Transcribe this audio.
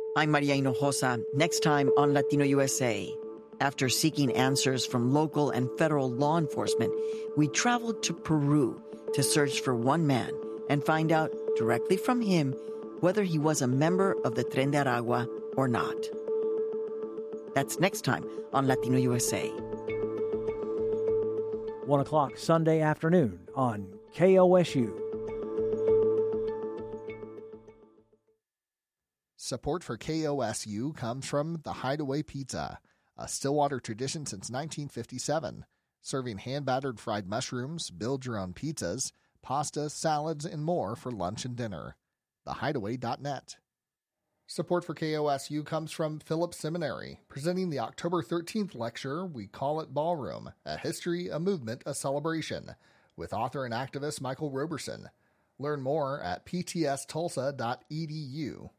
I'm Maria Hinojosa. Next time on Latino USA. After seeking answers from local and federal law enforcement, we traveled to Peru to search for one man and find out directly from him whether he was a member of the Tren de Aragua or not. That's next time on Latino USA. 1 o'clock Sunday afternoon on KOSU. Support for KOSU comes from The Hideaway Pizza, a Stillwater tradition since 1957, serving hand-battered fried mushrooms, build-your-own pizzas, pasta, salads, and more for lunch and dinner. TheHideaway.net. Support for KOSU comes from Phillips Seminary, presenting the October 13th lecture, We Call It Ballroom, A History, a Movement, a Celebration, with author and activist Michael Roberson. Learn more at ptstulsa.edu.